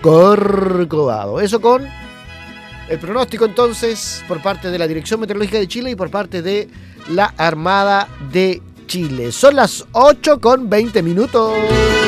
Corcovado. Eso con el pronóstico entonces por parte de la Dirección Meteorológica de Chile y por parte de la Armada de Chile. Son las 8:20.